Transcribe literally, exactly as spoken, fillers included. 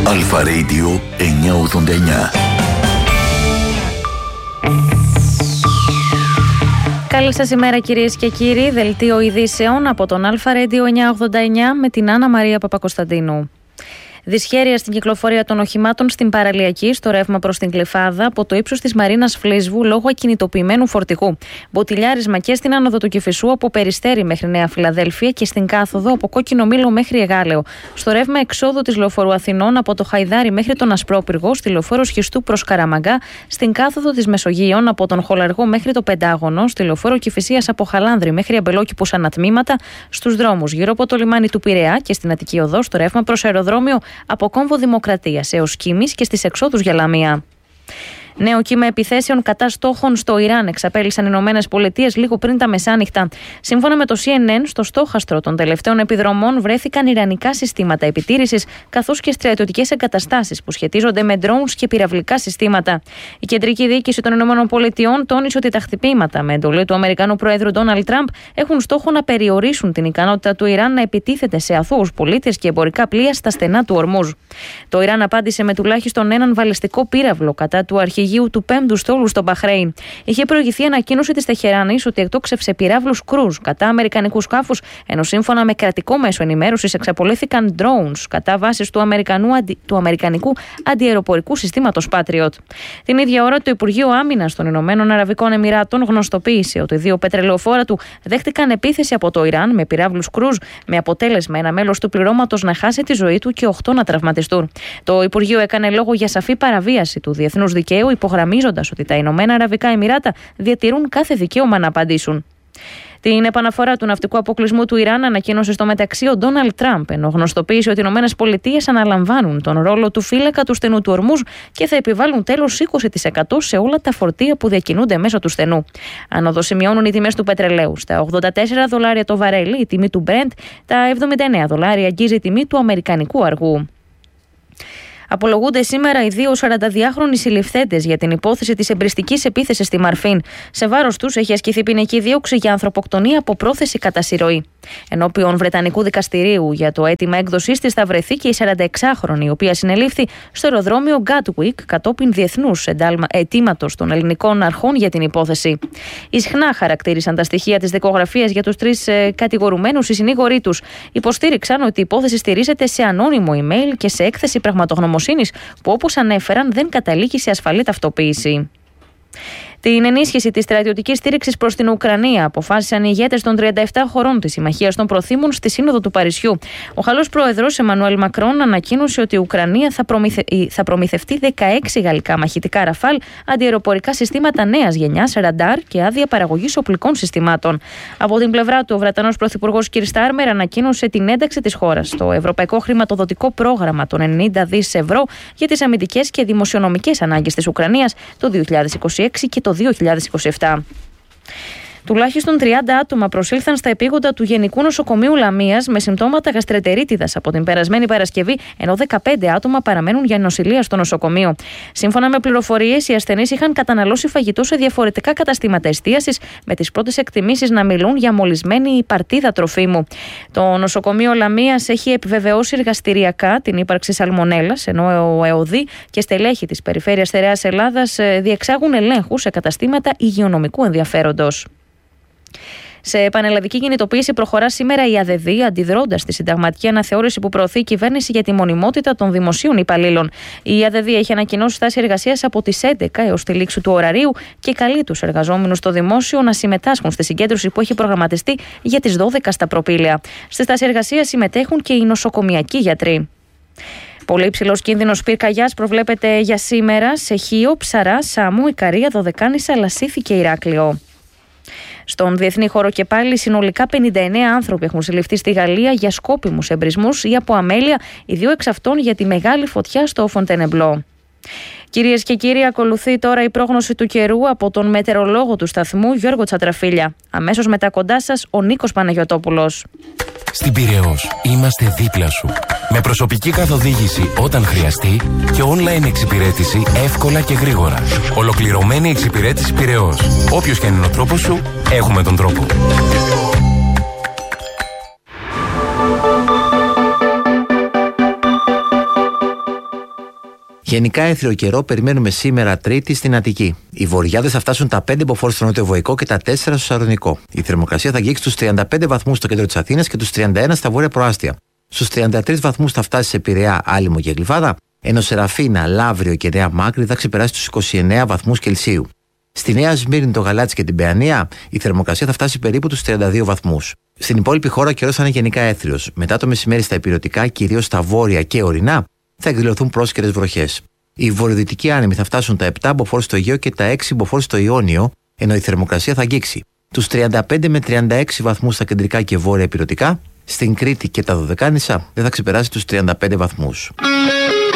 Αλφα Radio εννιακόσια ογδόντα εννιά. Καλή σας ημέρα κυρίες και κύριοι, δελτίο ειδήσεων από τον Αλφα Radio εννιακόσια ογδόντα εννιά με την Άννα Μαρία Παπακοσταντίνου. Δυσχέρεια στην κυκλοφορία των οχημάτων στην παραλιακή, στο ρεύμα προς την Γλυφάδα, από το ύψος της Μαρίνας Φλίσβου λόγω ακινητοποιημένου φορτηγού. Μποτιλιάρισμα και στην άνοδο του Κηφισού από Περιστέρι μέχρι Νέα Φιλαδέλφια και στην κάθοδο από Κόκκινο Μήλο μέχρι Εγάλεο. Στο ρεύμα εξόδου της Λεωφορείου Αθηνών από το Χαϊδάρι μέχρι τον Ασπρόπυργο, στη Λεωφόρο Σχιστού προς Καραμαγκά, στην κάθοδο της Μεσογείων από τον Χολαργό μέχρι το Πεντάγωνο, στη Λεωφόρο Κηφισίας από Χαλάνδρη μέχρι Αμπελόκηπους ανατμήματα, στους δρόμους γύρω από το λιμάνι του Πειραιά και στην Αττική Οδό, στο ρεύμα προς αεροδρόμιο από Κόμβο Δημοκρατίας έως Κίμης και στις εξόδους για Λαμία. Νέο κύμα επιθέσεων κατά στόχων στο Ιράν εξαπέλυσαν οι Ηνωμένες Πολιτείες λίγο πριν τα μεσάνυχτα. Σύμφωνα με το σι εν εν, στο στόχαστρο των τελευταίων επιδρομών βρέθηκαν ιρανικά συστήματα επιτήρησης, καθώς και στρατιωτικές εγκαταστάσεις που σχετίζονται με drones και πυραυλικά συστήματα. Η κεντρική διοίκηση των Ηνωμένων Πολιτειών τόνισε ότι τα χτυπήματα με εντολή του Αμερικανού Προέδρου Ντόναλντ Τραμπ έχουν στόχο να περιορίσουν την ικανότητα του Ιράν να επιτίθεται σε αθώους πολίτες και εμπορικά πλοία στα στενά του Ορμούζ. Το Ιράν απάντησε με τουλάχιστον έναν βαλιστικό πύραυλο κατά του αρχηγού του πέμπτου στόλου στο Μπαχρέιν. Είχε προηγηθεί ανακοίνωση της Τεχεράνης ότι εκτόξευσε πυράβλους κρούζ κατά αμερικανικού σκάφους, ενώ σύμφωνα με κρατικό μέσο ενημέρωσης εξαπολύθηκαν drones κατά βάσεις του, αντι... του αμερικανικού αντιαεροπορικού συστήματος Patriot. Την ίδια ώρα, το Υπουργείο Άμυνας των Ηνωμένων Αραβικών Εμιράτων γνωστοποίησε ότι δύο πετρελαιοφόρα του δέχτηκαν επίθεση από το Ιράν με πυράβλους κρούζ, με αποτέλεσμα ένα μέλος του πληρώματος να χάσει τη ζωή του και οκτώ να τραυματιστούν. Το Υπουργείο έκανε λόγο για σαφή παραβίαση του διεθνούς δικαίου, υπογραμμίζοντας ότι τα Ηνωμένα Αραβικά Εμιράτα διατηρούν κάθε δικαίωμα να απαντήσουν. Την επαναφορά του ναυτικού αποκλεισμού του Ιράν ανακοίνωσε στο μεταξύ ο Ντόναλντ Τραμπ, ενώ γνωστοποίησε ότι οι Ηνωμένες Πολιτείες αναλαμβάνουν τον ρόλο του φύλακα του στενού του Ορμούζ και θα επιβάλλουν τέλος είκοσι τοις εκατό σε όλα τα φορτία που διακινούνται μέσω του στενού. Άνοδο σημειώνουν οι τιμές του πετρελαίου. Στα ογδόντα τέσσερα δολάρια το βαρέλι, η τιμή του Brent, τα εβδομήντα εννέα δολάρια αγγίζει η τιμή του αμερικανικού αργού. Απολογούνται σήμερα οι δύο σαρανταδυάχρονοι συλληφθέντες για την υπόθεση της εμπριστικής επίθεσης στη Μαρφίν. Σε βάρος τους έχει ασκηθεί ποινική δίωξη για ανθρωποκτονία από πρόθεση κατά συρροή. Ενώπιον Βρετανικού δικαστηρίου για το αίτημα έκδοσής της θα βρεθεί και η σαρανταεξάχρονη, η οποία συνελήφθη στο αεροδρόμιο Gatwick κατόπιν διεθνούς αιτήματος των ελληνικών αρχών για την υπόθεση. Ισχνά χαρακτήρισαν τα στοιχεία της δικογραφίας για τους τρεις ε, κατηγορουμένους οι συνήγοροι τους. Υποστήριξαν ότι η υπόθεση στηρίζεται σε ανώνυμο email και σε έκθεση πραγματογνωμοσύνης που, όπως ανέφεραν, δεν καταλήγει σε ασφαλή ταυτοποίηση. Την ενίσχυση της στρατιωτικής στήριξης προς την Ουκρανία αποφάσισαν οι ηγέτες των τριάντα επτά χωρών της Συμμαχίας των Προθήμων στη Σύνοδο του Παρισιού. Ο Γαλλός πρόεδρος Εμμανουέλ Μακρόν ανακοίνωσε ότι η Ουκρανία θα, προμηθε... θα προμηθευτεί δεκαέξι γαλλικά μαχητικά ραφάλ, αντιαεροπορικά συστήματα νέας γενιάς, ραντάρ και άδεια παραγωγής οπλικών συστημάτων. Από την πλευρά του, ο Βρετανός Πρωθυπουργός Κιρ Στάρμερ ανακοίνωσε την ένταξη της χώρας στο Ευρωπαϊκό Χρηματοδοτικό Πρόγραμμα των ενενήντα δισεκατομμυρίων ευρώ για τις αμυντικές και δημοσιονομικές ανάγκες της Ουκρανίας το δύο χιλιάδες είκοσι έξι και το δύο χιλιάδες είκοσι επτά. Τουλάχιστον τριάντα άτομα προσήλθαν στα επίγοντα του Γενικού Νοσοκομείου Λαμίας με συμπτώματα γαστρεντερίτιδας από την περασμένη Παρασκευή, ενώ δεκαπέντε άτομα παραμένουν για νοσηλεία στο νοσοκομείο. Σύμφωνα με πληροφορίες, οι ασθενείς είχαν καταναλώσει φαγητό σε διαφορετικά καταστήματα εστίασης, με τις πρώτες εκτιμήσεις να μιλούν για μολυσμένη παρτίδα τροφίμου. Το νοσοκομείο Λαμίας έχει επιβεβαιώσει εργαστηριακά την ύπαρξη σαλμονέλας, ενώ ο ΕΟΔΗ και στελέχη της Περιφέρειας Στερεάς Ελλάδας διεξάγουν ελέγχους σε καταστήματα υγειονομικού ενδιαφέροντος. Σε πανελλαδική κινητοποίηση προχωρά σήμερα η ΑΔΕΔ, αντιδρώντας στη συνταγματική αναθεώρηση που προωθεί η κυβέρνηση για τη μονιμότητα των δημοσίων υπαλλήλων. Η ΑΔΕΔ έχει ανακοινώσει στάση εργασίας από τις έντεκα έως τη λήξη του ωραρίου και καλεί τους εργαζόμενους στο δημόσιο να συμμετάσχουν στη συγκέντρωση που έχει προγραμματιστεί για τις δώδεκα στα προπήλαια. Στη στάση εργασίας συμμετέχουν και οι νοσοκομιακοί γιατροί. Πολύ υψηλός κίνδυνος πυρκαγιάς προβλέπεται για σήμερα σε Χίο, Ψαρά, Σάμου, Ικαρία, Δωδεκάνησα, Λασίθι και Ηράκλειο. Στον διεθνή χώρο και πάλι, συνολικά πενήντα εννέα άνθρωποι έχουν συλληφθεί στη Γαλλία για σκόπιμους εμπρισμούς ή από αμέλεια, οι δύο εξ αυτών για τη μεγάλη φωτιά στο Φοντενεμπλό. Κυρίες και κύριοι, ακολουθεί τώρα η πρόγνωση του καιρού από τον μετεωρολόγο του σταθμού Γιώργο Τσατραφίλια. Αμέσως μετά κοντά σας ο Νίκος Παναγιωτόπουλος. Στην Πειραιώς είμαστε δίπλα σου. Με προσωπική καθοδήγηση όταν χρειαστεί και online εξυπηρέτηση εύκολα και γρήγορα. Ολοκληρωμένη εξυπηρέτηση Πειραιώς. Όποιος και είναι ο τρόπος σου, έχουμε τον τρόπο. Γενικά έθριο καιρό περιμένουμε σήμερα Τρίτη στην Αττική. Οι βορειάδες θα φτάσουν τα πέντε μποφόρ στο νότιο-βοϊκό και τα τέσσερα στο Σαλονικό. Η θερμοκρασία θα αγγίξει τους τριάντα πέντε βαθμούς στο κέντρο της Αθήνας και τους τριάντα ένα στα βόρεια προάστια. Στους τριάντα τρεις βαθμούς θα φτάσει σε Πειραιά, Άλυμο και Γλυφάδα, ενώ Σεραφίνα, Λαύριο και Νέα Μάκρη θα ξεπεράσει τους είκοσι εννέα βαθμούς Κελσίου. Στη Νέα Σμύρνη, το Γαλάτσι και την Παιανία, η θερμοκρασία θα φτάσει περίπου τους τριάντα δύο βαθμούς. Στην υπόλοιπη χώρα ο καιρός θα είναι γενικά έθριος. Μετά το μεσημέρι στα ηπειρωτικά, κυρίως στα βόρεια και ορεινά, θα εκδηλωθούν πρόσκαιρες βροχές. Οι βορειοδυτικοί άνεμοι θα φτάσουν τα επτά μποφόρ στο Αιγαίο και τα έξι μποφόρ στο Ιόνιο, ενώ η θερμοκρασία θα αγγίξει τους τριάντα πέντε με τριάντα έξι βαθμούς στα κεντρικά και βόρεια ηπειρωτικά. Στην Κρήτη και τα Δωδεκάνησα δεν θα ξεπεράσει τους τριάντα πέντε βαθμούς.